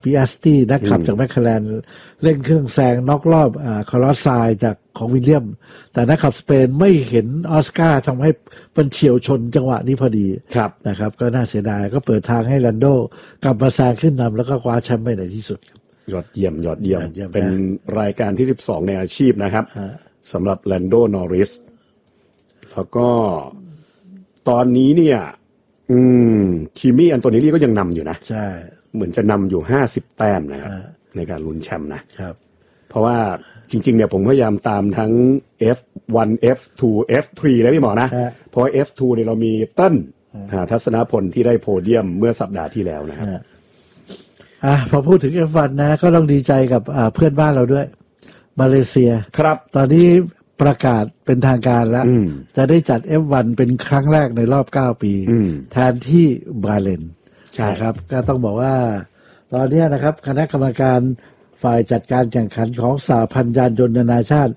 ปิอัสตี้นักขับจากแมคลาเรนเร่งเครื่องแซงน็อกรอบคาร์ลอสไซน์จากของวิลเลียมแต่นักขับสเปนไม่เห็นออสการ์ทำให้เป็นเฉียวชนจังหวะนี้พอดีนะครับก็น่าเสียดายก็เปิดทางให้แลนโดกลับมาแซงขึ้นนำแล้วก็คว้าแชมป์ไปในที่สุดยอดเยี่ยมเป็นรายการที่12ในอาชีพนะครับสำหรับแลนโดนอริสแล้วก็ตอนนี้เนี่ยคิมี่อันโตนิลี่ก็ยังนำอยู่นะใช่เหมือนจะนำอยู่50แต้มนะครับในการลุ้นแชมป์นะครับเพราะว่าจริงๆเนี่ยผมพยายามตามทั้ง F1 F2 F3 แล้วพี่หมอนะเพราะ F2 เนี่ยเรามีเติ้ลทัศนพลที่ได้โพเดียมเมื่อสัปดาห์ที่แล้วนะครับพอพูดถึง F1 นะก็ต้องดีใจกับเพื่อนบ้านเราด้วยมาเลเซียครับตอนนี้ประกาศเป็นทางการแล้วจะได้จัด F1 เป็นครั้งแรกในรอบ9ปีแทนที่บาห์เรนนะครับก็ต้องบอกว่าตอนนี้นะครับคณะกรรมการฝ่ายจัดการแข่งขันของสหพันธ์ยานยนต์นานาชาติ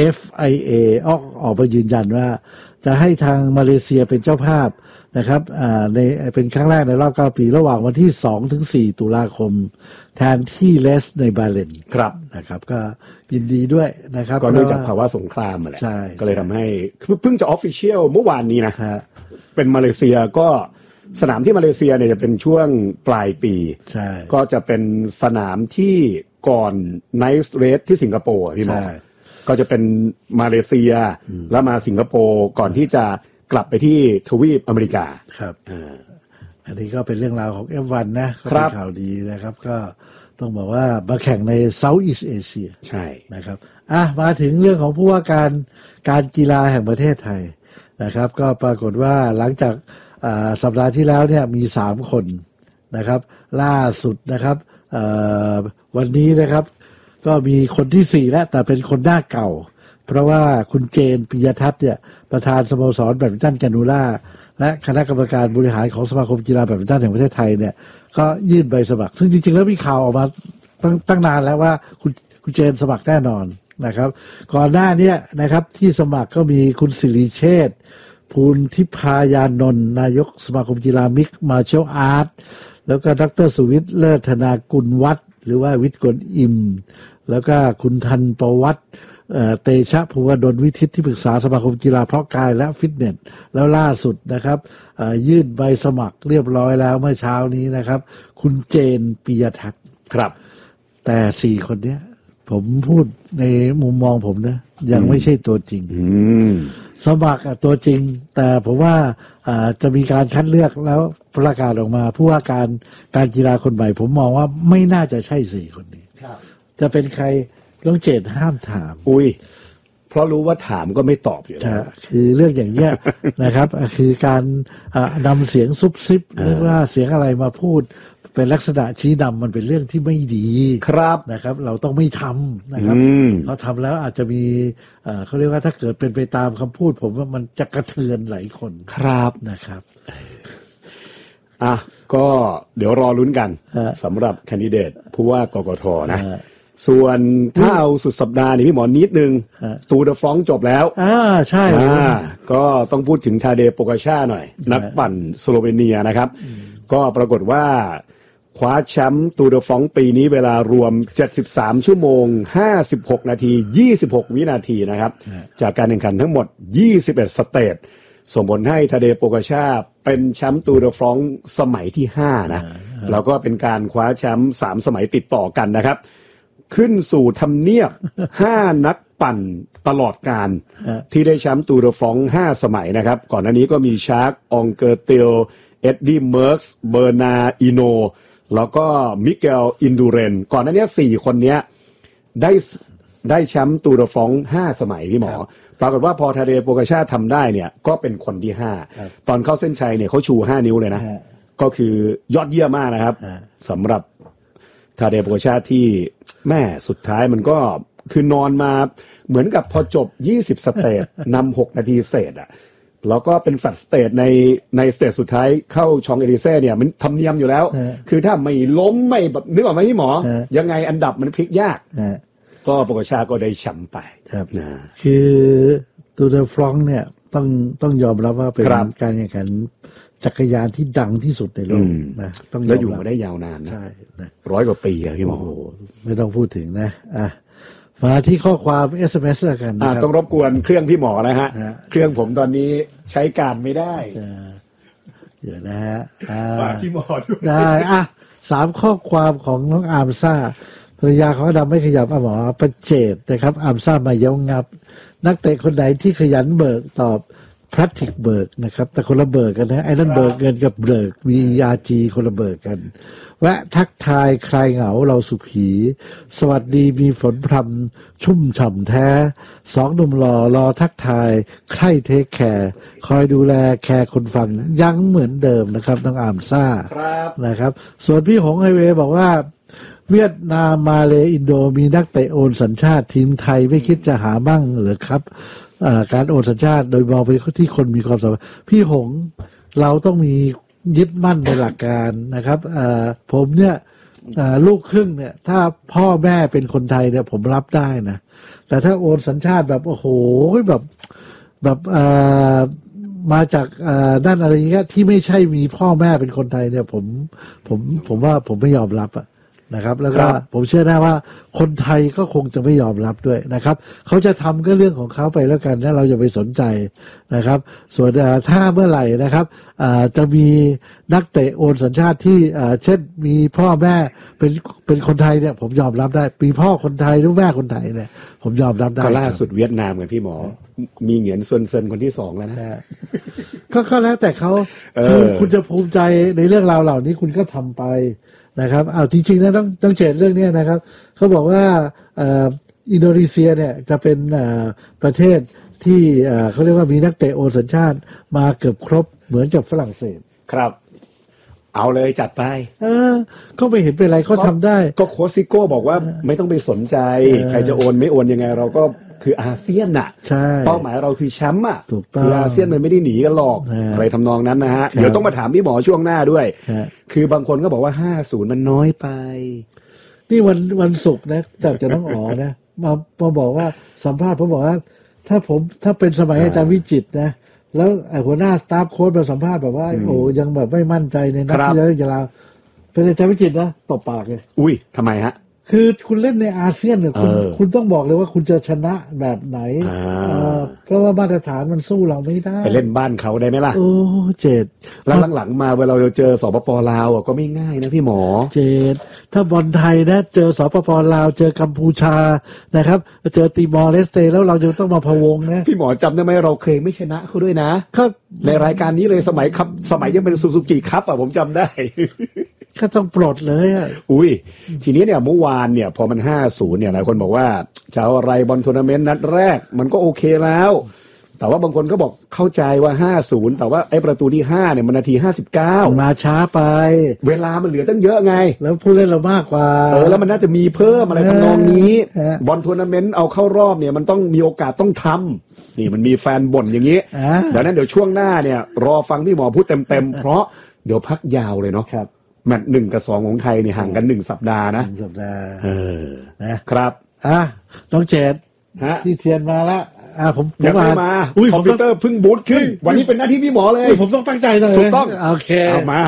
FIA ออกมายืนยันว่าจะให้ทางมาเลเซียเป็นเจ้าภาพนะครับในเป็นครั้งแรกในรอบ9ปีระหว่างวันที่2ถึง4ตุลาคมแทนที่เลสในบาห์เรนครับนะครับก็ยินดีด้วยนะครับก็เนื่องจากภาวะสงครามแหละก็เลยทำให้เพิ่งจะออฟฟิเชียลเมื่อวานนี้นะเป็นมาเลเซียก็สนามที่มาเลเซียเนี่ยจะเป็นช่วงปลายปีก็จะเป็นสนามที่ก่อนไนท์เรสที่สิงคโปร์พี่หมอก็จะเป็นมาเลเซียแล้วมาสิงคโปร์ก่อนที่จะกลับไปที่ทวีปอเมริกาครับอันนี้ก็เป็นเรื่องราวของ F1 นะก็เป็นข่าวดีนะครับก็ต้องบอกว่ามาแข่งใน Southeast Asia ใช่นะครับมาถึงเรื่องของผู้ว่าการกีฬาแห่งประเทศไทยนะครับก็ปรากฏว่าหลังจากสัปดาห์ที่แล้วเนี่ยมี3คนนะครับล่าสุดนะครับวันนี้นะครับก็มีคนที่4แล้วแต่เป็นคนหน้าเก่าเพราะว่าคุณเจนปิยทัศน์เนี่ยประธานสโมสรแบดมินตันแกนูล่าและคณะกรรมการบริหารของสมาคมกีฬาแบดมินตันแห่งประเทศไทยเนี่ยก็ยื่นใบสมัครซึ่งจริงๆแล้วมีข่าวออกมาตั้งนานแล้วว่าคุณเจนสมัครแน่นอนนะครับก่อนหน้านี้นะครับที่สมัครก็มีคุณสิริเชษฐ์ภูลทิพายานนท์นายกสมาคมกีฬามิกมาร์เชลอาร์ตแล้วก็ดร.สุวิทย์เลิศธนากุลวัฒน์หรือว่าวิทย์กลอิมแล้วก็คุณทันประวัติเตชะภูวดลวิทิตที่ปรึกษาสมาคมกีฬาเพาะกายและฟิตเนสแล้วล่าสุดนะครับยื่นใบสมัครเรียบร้อยแล้วเมื่อเช้านี้นะครับคุณเจนปิยทัศน์ครับแต่4คนเนี้ยผมพูดในมุมมองผมนะยังไม่ใช่ตัวจริงสมัครตัวจริงแต่ผมว่าจะมีการคัดเลือกแล้วประกาศออกมาผู้ว่าการกีฬาคนใหม่ผมมองว่าไม่น่าจะใช่4คนนี้จะเป็นใครต้องเจตห้ามถามเพราะรู้ว่าถามก็ไม่ตอบอยู่แล้วคือเรื่องอย่างเงี้ยนะครับคือการนำเสียงซุบซิบหรือว่าเสียงอะไรมาพูดเป็นลักษณะชี้นำมันเป็นเรื่องที่ไม่ดีครับนะครับเราต้องไม่ทำนะครับเราทำแล้วอาจจะมีเขาเรียกว่าถ้าเกิดเป็นไปตามคำพูดผมว่ามันจะกระเทือนหลายคนครับนะครับก็เดี๋ยวรอลุ้นกันสำหรับแคนดิเดตผู้ว่ากกท.นะส่วนถ้าเอาสุดสัปดาห์นี่พี่หมอนิดนึงตูเดอฟรองจบแล้วใช่ก็ต้องพูดถึงทาเดโปกาชาหน่อยนักปั่นสโลเวเนียนะครับก็ปรากฏว่าคว้าแชมป์ตูเดอฟรองปีนี้เวลารวม73ชั่วโมง56นาที26วินาทีนะครับจากการแข่งขันทั้งหมด21สเตจส่งผลให้ทาเดโปกาชาเป็นแชมป์ตูเดอฟรองสมัยที่5นะแล้วก็เป็นการคว้าแชมป์3สมัยติดต่อกันนะครับขึ้นสู่ทำเนียบ5นักปั่นตลอดการที่ได้แชมป์ตูเดอฟรอง5สมัยนะครับก่อนหน้านี้ก็มีชาร์กองเกอร์เตลเอ็ดดี้เมิร์กส์เบอร์นาอิโนแล้วก็มิเกลอินดูเรนก่อนหน้านี้4คนนี้ได้แชมป์ตูเดอฟรอง5สมัยพี่หมอปรากฏว่าพอทาเดโปกาชาทำได้เนี่ยก็เป็นคนที่5ตอนเข้าเส้นชัยเนี่ยเขาชู5นิ้วเลยนะก็คือยอดเยี่ยมมากนะครับสำหรับทาเดโปกาชาที่แม่สุดท้ายมันก็คือนอนมาเหมือนกับพอจบ20สเตจนำ6นาทีเศษแล้วก็เป็นแฟลตสเตจในสเตจสุดท้ายเข้าชองเอลิเซ่เนี่ยมันทำเนียมอยู่แล้วคือถ้าไม่ล้มไม่แบบนึกออกไหมพี่หมอยังไงอันดับมันพลิกยากก็โปกาชาก็ได้แชมป์ไปคือตูเดอฟรองเนี่ยต้องยอมรับว่าเป็นการแข่งขันจักรยานที่ดังที่สุดในโลกนะต้องแล้วอยู่มาได้ยาวนานนะใช่นะ 100 กว่าปีอะพี่หมอโอ้โหไม่ต้องพูดถึงนะมาที่ข้อความ SMS แล้วกันนะครับต้องรบกวนเครื่องพี่หมอนะฮะเครื่องผมตอนนี้ใช้การไม่ได้เดี๋ยวนะฮะฝากพี่หมอด้วยได้3 ข้อความของน้องอาร์มซ่าภรรยาของอดัมไม่ขยับหมอประเจตนะครับอาร์มซ่ามาเย้างับนักเตะคนไหนที่ขยันเบิกตอบพลัทติกเบิร์กนะครับแต่คนละเบิร์กกันนะไอ้นั่นเบิร์กเงินกับเบิร์ก VRG คนละเบิร์กกันแวะทักทายใครเหงาเราสุขีสวัสดีมีฝนพรำชุ่มฉ่ำแท้2 หนุ่มหล่อรอทักทายใครเทคแคร์คอยดูแลแคร์คนฟังยังเหมือนเดิมนะครับน้องอาร์มซ่านะครับส่วนพี่หงไฮเวย์บอกว่าเวียดนามมาเลอินโดมีนักเตะโอนสัญชาติทีมไทยไม่คิดจะหาบ้างหรือครับการโอนสัญชาติโดยมองไปที่คนมีความสามารถพี่หงเราต้องมียึดมั่นในหลักการนะครับผมเนี่ยลูกครึ่งเนี่ยถ้าพ่อแม่เป็นคนไทยเนี่ยผมรับได้นะแต่ถ้าโอนสัญชาติแบบโอ้โหแบบมาจากด้านอะไรอย่างเงี้ยที่ไม่ใช่มีพ่อแม่เป็นคนไทยเนี่ยผมว่าผมไม่ยอมรับนะครับแล้วก็ผมเชื่อแน่ว่าคนไทยก็คงจะไม่ยอมรับด้วยนะครับเขาจะทำก็เรื่องของเขาไปแล้วกันถ้าเราจะไปสนใจนะครับส่วนถ้าเมื่อไหร่นะครับจะมีนักเตะโอนสัญชาติที่เช่นมีพ่อแม่เป็นคนไทยเนี่ยผมยอมรับได้มีพ่อคนไทยหรือแม่คนไทยเนี่ยผมยอมรับได้ก็ล่าสุดเวียดนามกับพี่หมอมีเหงียนส่วนเซินคนที่2แล้วนะก็แล้วแต่เขาคุณจะภูมิใจในเรื่องราวเหล่านี้คุณก็ทำไปนะครับจริงๆนะต้องเจตเรื่องนี้นะครับเขาบอกว่าอินโดนีเซียเนี่ยจะเป็นประเทศที่เขาเรียกว่ามีนักเตะโอนสัญชาติมาเกือบครบเหมือนกับฝรั่งเศสครับเอาเลยจัดไปก็ไม่เห็นเป็นไรเขาทำได้ก็โค้ชซิโก้บอกว่าไม่ต้องไปสนใจใครจะโอนไม่โอนยังไงเราก็คืออาเซียนน่ะเป้าหมายเราคือแชมป์อ่ะคืออาเซียนมันไม่ได้หนีกันหรอกอะไรทำนองนั้นนะฮะเดี๋ยวต้องมาถามพี่หมอช่วงหน้าด้วยคือบางคนก็บอกว่า50มันน้อยไปนี่วันศุกร์นะจากน้องอ๋อนะมาบอกว่าสัมภาษณ์ผมบอกว่าถ้าเป็นสมัยอาจารย์วิจิตรนะแล้วหัวหน้าสตาฟโค้ชมาสัมภาษณ์แบบว่าโอ้ยังแบบไม่มั่นใจในนัดที่แล้วจะลาเป็นอาจารย์วิจิตรนะตบปากเลยอุ้ยทำไมฮะคือคุณเล่นในอาเซียนเนี่ยคุณต้องบอกเลยว่าคุณจะชนะแบบไหนเพราะว่ามาตรฐานมันสู้เราไม่ได้ไปเล่นบ้านเขาได้ไหมล่ะโอ้เจ็ดแล้วหลังๆมาเวลาเราเจอสปป.ลาวก็ไม่ง่ายนะพี่หมอเจ็ดถ้าบอลไทยนะเจอสปป.ลาวเจอกัมพูชานะครับเจอติมอร์เลสเตแล้วเราจะต้องมาพะวงนะพี่หมอจำได้ไหมเราเคยไม่ชนะเขาด้วยนะครับในรายการนี้เลยสมัยยังเป็นซูซูกิคัพผมจำได้ก็ต้องปลดเลยอุ้ยทีนี้เนี่ยเมื่อวานเนี่ยพอมัน50เนี่ยหลายคนบอกว่าจะเอาอะไรบอลทัวร์นาเมนต์นัดแรกมันก็โอเคแล้วแต่ว่าบางคนก็บอกเข้าใจว่า50แต่ว่าไอ้ประตูที่5เนี่ยมันนาที59 มาช้าไปเวลามันเหลือตั้งเยอะไงแล้วผู้เล่นเรามากกว่าแล้วมันน่าจะมีเพิ่มอะไรทำนองนี้บอลทัวร์นาเมนต์เอาเข้ารอบเนี่ยมันต้องมีโอกาสต้องทำนี่มันมีแฟนบ่นอย่างนี้ดังนั้นเดี๋ยวช่วงหน้าเนี่ยรอฟังพี่หมอพูดเต็มเพราะเดี๋ยวพักยาวเลยเนาะแมตช์1 กับ 2ของไทยเนี่ยห่างกัน1 สัปดาห์นะ 1 สัปดาห์นะครับน้องเจดที่เทียนมาแล้วผมยังไม่มาคอมพิวเตอร์เพิ่งบูตขึ้นวันนี้เป็นหน้าที่พี่หมอเลยผมต้องตั้งใจหน่อยถูกต้องโอเคเอามา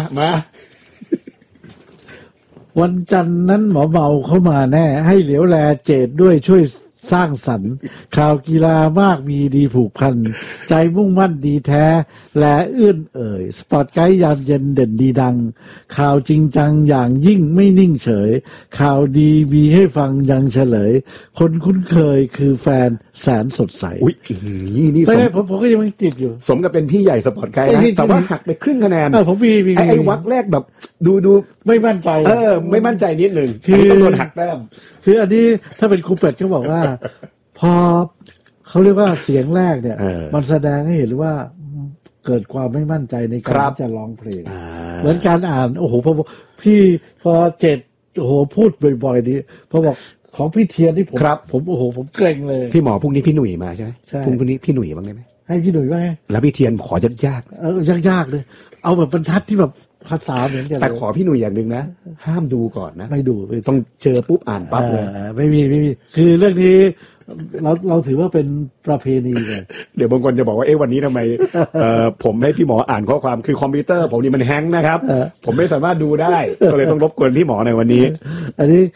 วันจันทร์นั้นหมอเมาเข้ามาแน่ให้เหลียวแลเจดด้วยช่วยสร้างสรรค์ข่าวกีฬามากมีดีผูกพันใจมุ่งมั่นดีแท้และเอื้อนเอ่ยสปอร์ตไกด์ยามเย็นเด่นดีดังข่าวจริงจังอย่างยิ่งไม่นิ่งเฉยข่าวดีมีให้ฟังยังเฉลยคนคุ้นเคยคือแฟนแสนสดใสอุ้ยนี่ไม่ผมก็ยังไม่ติดอยู่สมกับเป็นพี่ใหญ่สปอร์ตไกด์นะแต่ว่าหักไปครึ่งคะแนนผมมีไอ้วักแรกแบบดูไม่มั่นใจไม่มั่นใจนิดนึงคือต้องโดนหักแต้มคืออันนี้ถ้าเป็นครูเป็ดเขาบอกว่าพอเขาเรียกว่าเสียงแรกเนี่ยมันแสดงให้เห็นว่าเกิดความไม่มั่นใจในการจะร้องเพลงเหมือนการอ่านโอ้โหพอเจ็ดโอ้โหพูดบ่อยๆนี้พอบอกของพี่เทียนที่ผมโอ้โหผมเกรงเลยพี่หมอพรุ่งนี้พี่หนุ่ยมาใช่ไหมพรุ่งนี้พี่หนุ่ยบ้างได้ไหมให้พี่หนุ่ยว่าไงแล้วพี่เทียนขอยากยากเลยเอาแบบบรรทัดที่แบบภาษาเหมือนกันแต่ขอพี่หนุ่ยอย่างนึงนะห้ามดูก่อนนะไม่ดูต้องเจอปุ๊บอ่านปั๊บเลยไม่มีคือเรื่องนี้เราถือว่าเป็นประเพณีเลยเดี๋ยวบางคนจะบอกว่าวันนี้ทำไมผมให้พี่หมออ่านข้อความคือคอมพิวเตอร์ผมนี่มันแฮงก์นะครับผมไม่สามารถดูได้ก็เลยต้องรบกวนพี่หมอในวันนี้อันนี้